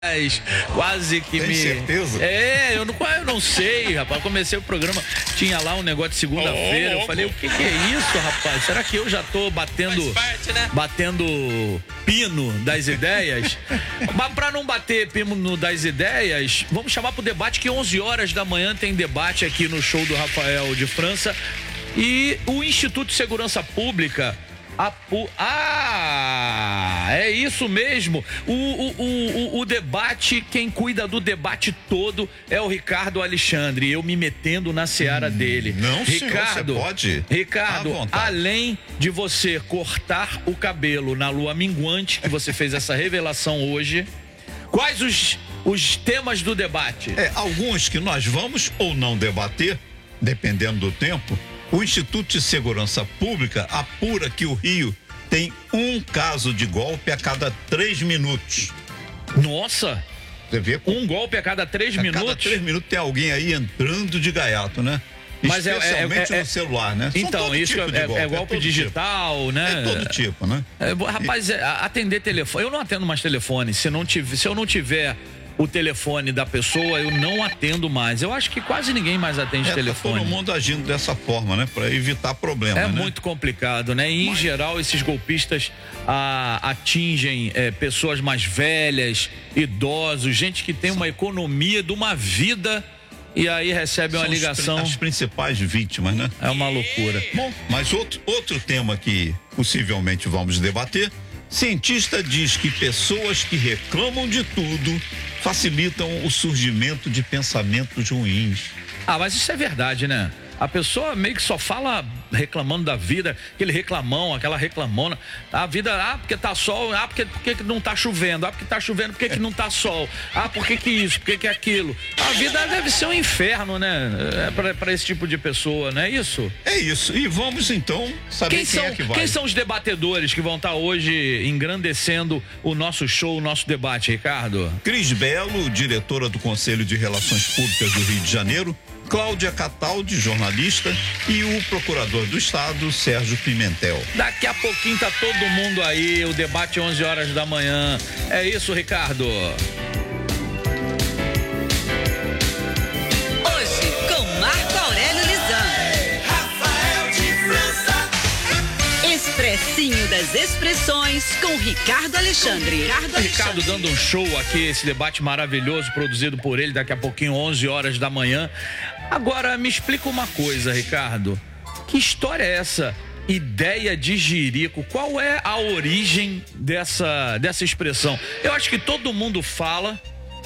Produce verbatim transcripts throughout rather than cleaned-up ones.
Quase que Tem me... certeza? É, eu não, eu não sei, rapaz. Comecei o programa, tinha lá um negócio de segunda-feira. Eu falei, o que que é isso, rapaz? Será que eu já tô batendo, parte, né? batendo pino das ideias? Mas pra não bater pino das ideias, vamos chamar pro debate que onze horas da manhã tem debate aqui no show do Rafael de França. E o Instituto de Segurança Pública... Apu... Ah, é isso mesmo. O, o, o, o debate, quem cuida do debate todo é o Ricardo Alexandre. Eu me metendo na seara hum, dele. Não, Ricardo, senhor, você pode. Ricardo, além de você cortar o cabelo na lua minguante, que você fez essa revelação hoje, quais os, os temas do debate? É, alguns que nós vamos ou não debater, dependendo do tempo. O Instituto de Segurança Pública apura que o Rio tem um caso de golpe a cada três minutos. Nossa! Você vê? Um golpe a cada três a minutos? A cada três minutos tem alguém aí entrando de gaiato, né? Mas especialmente é, é, é, no celular, né? Então, isso tipo é, golpe, é golpe é digital, tipo. né? É todo tipo, né? É, rapaz, é, atender telefone. Eu não atendo mais telefone. Se, não tiver, se eu não tiver o telefone da pessoa, eu não atendo mais. Eu acho que quase ninguém mais atende é, telefone. Tá todo mundo agindo dessa forma, né? Para evitar problemas, É né? muito complicado, né? E, em Mas... geral, esses golpistas ah, atingem é, pessoas mais velhas, idosos, gente que tem uma economia de uma vida e aí recebe uma São ligação. As principais vítimas, né? É uma loucura. Bom, mas outro, outro tema que possivelmente vamos debater. Cientista diz que pessoas que reclamam de tudo facilitam o surgimento de pensamentos ruins. Ah, mas isso é verdade, né? A pessoa meio que só fala reclamando da vida, aquele reclamão, aquela reclamona. A vida, ah, porque tá sol, ah, porque, porque que não tá chovendo, ah, porque tá chovendo, porque que não tá sol, ah, por que que isso, por que que aquilo. A vida deve ser um inferno, né? É pra, pra esse tipo de pessoa, não é isso? É isso. E vamos então saber quem, quem são, é que vai. Quem são os debatedores que vão estar hoje engrandecendo o nosso show, o nosso debate, Ricardo? Cris Belo, diretora do Conselho de Relações Públicas do Rio de Janeiro, Cláudia Cataldi, jornalista, e o procurador do Estado, Sérgio Pimentel. Daqui a pouquinho tá todo mundo aí, o debate onze horas da manhã. É isso, Ricardo. Hoje, com Marco Aurélio Lisan. Rafael de França. Expressinho das expressões com Ricardo Alexandre. Ricardo, Ricardo dando um show aqui, esse debate maravilhoso produzido por ele, daqui a pouquinho, onze horas da manhã. Agora, me explica uma coisa, Ricardo. Que história é essa? Ideia de jirico. Qual é a origem dessa, dessa expressão? Eu acho que todo mundo fala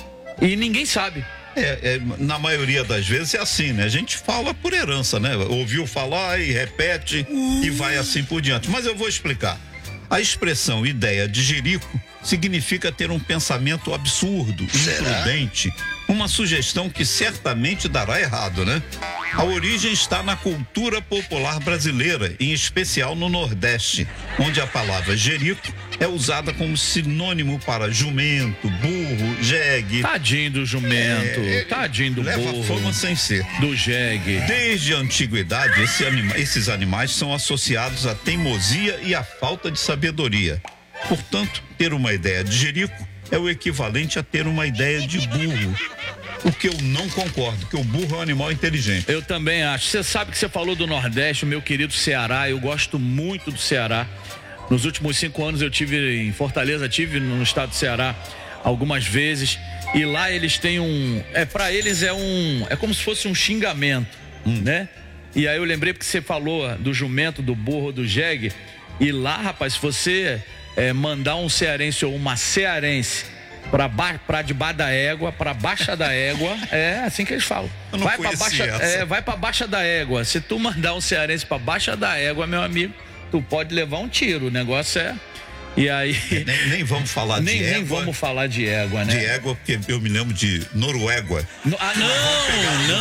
e ninguém sabe. É, é, na maioria das vezes é assim, né? A gente fala por herança, né? Ouviu falar e repete uh. e vai assim por diante. Mas eu vou explicar. A expressão ideia de jirico significa ter um pensamento absurdo, Será? imprudente, uma sugestão que certamente dará errado, né? A origem está na cultura popular brasileira, em especial no Nordeste, onde a palavra jerico é usada como sinônimo para jumento, burro, jegue. Tadinho do jumento, é, tadinho do leva burro. Leva fama sem ser. Do jegue. Desde a antiguidade, esse anima, esses animais são associados à teimosia e à falta de sabedoria. Portanto, ter uma ideia de jerico é o equivalente a ter uma ideia de burro. O que eu não concordo, que o burro é um animal inteligente. Eu também acho. Você sabe que você falou do Nordeste, o meu querido Ceará. Eu gosto muito do Ceará. Nos últimos cinco anos eu tive em Fortaleza, tive no estado do Ceará algumas vezes. E lá eles têm um... É, pra eles é um... É como se fosse um xingamento, hum. né? E aí eu lembrei porque você falou do jumento, do burro, do jegue. E lá, rapaz, se você é, mandar um cearense ou uma cearense Pra, ba pra debaixo da égua, pra baixa da égua, é assim que eles falam. Vai pra, baixa, é, vai pra baixa da égua. Se tu mandar um cearense pra baixa da égua, meu amigo, tu pode levar um tiro. O negócio é... E aí... Nem, nem vamos falar nem, de égua. Nem vamos falar de égua, né? De égua, porque eu me lembro de Noruega. No, ah,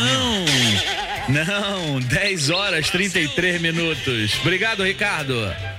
não! Não! Não! dez horas e trinta e três minutos. Obrigado, Ricardo.